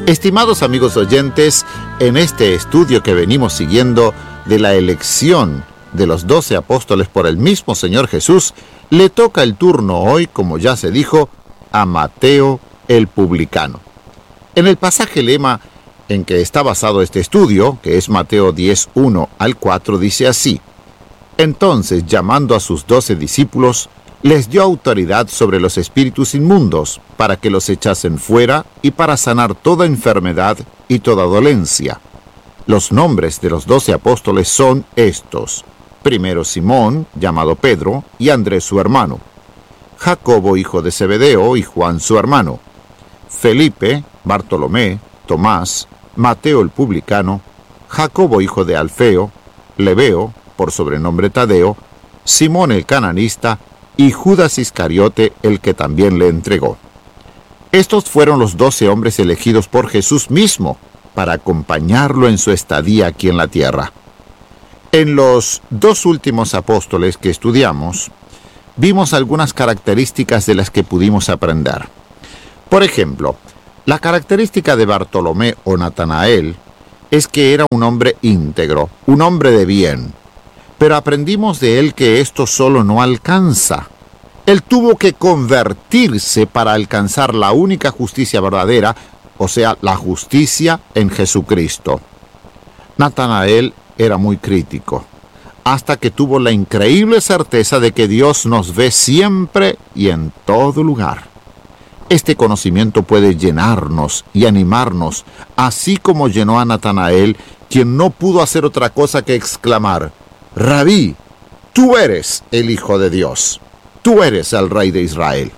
Estimados amigos oyentes, en este estudio que venimos siguiendo de la elección de los 12 apóstoles por el mismo Señor Jesús, le toca el turno hoy, como ya se dijo, a Mateo el publicano. En el pasaje lema en que está basado este estudio, que es Mateo 10, 1 al 4, dice así: Entonces, llamando a sus 12 discípulos, les dio autoridad sobre los espíritus inmundos, para que los echasen fuera y para sanar toda enfermedad y toda dolencia. Los nombres de los 12 apóstoles son estos: primero Simón, llamado Pedro, y Andrés su hermano; Jacobo, hijo de Zebedeo, y Juan su hermano; Felipe, Bartolomé, Tomás, Mateo el publicano, Jacobo, hijo de Alfeo, Lebeo, por sobrenombre Tadeo, Simón el cananista, y Judas Iscariote, el que también le entregó. Estos fueron los 12 hombres elegidos por Jesús mismo para acompañarlo en su estadía aquí en la tierra. En los 2 últimos apóstoles que estudiamos, vimos algunas características de las que pudimos aprender. Por ejemplo, la característica de Bartolomé o Natanael es que era un hombre íntegro, un hombre de bien. Pero aprendimos de él que esto solo no alcanza. Él tuvo que convertirse para alcanzar la única justicia verdadera, o sea, la justicia en Jesucristo. Natanael era muy crítico, hasta que tuvo la increíble certeza de que Dios nos ve siempre y en todo lugar. Este conocimiento puede llenarnos y animarnos, así como llenó a Natanael, quien no pudo hacer otra cosa que exclamar: Rabí, tú eres el Hijo de Dios, tú eres el Rey de Israel.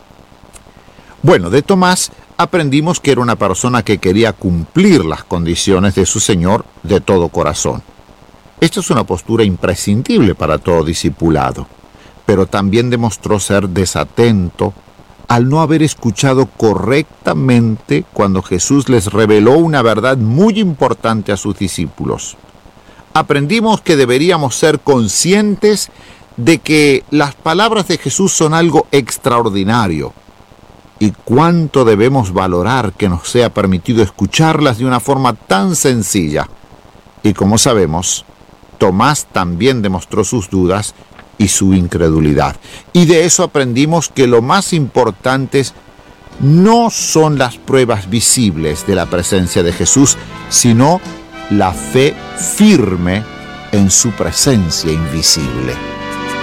Bueno, de Tomás aprendimos que era una persona que quería cumplir las condiciones de su Señor de todo corazón. Esto es una postura imprescindible para todo discipulado, pero también demostró ser desatento al no haber escuchado correctamente cuando Jesús les reveló una verdad muy importante a sus discípulos. Aprendimos que deberíamos ser conscientes de que las palabras de Jesús son algo extraordinario y cuánto debemos valorar que nos sea permitido escucharlas de una forma tan sencilla. Y como sabemos, Tomás también demostró sus dudas y su incredulidad. Y de eso aprendimos que lo más importantes no son las pruebas visibles de la presencia de Jesús, sino la fe firme en su presencia invisible.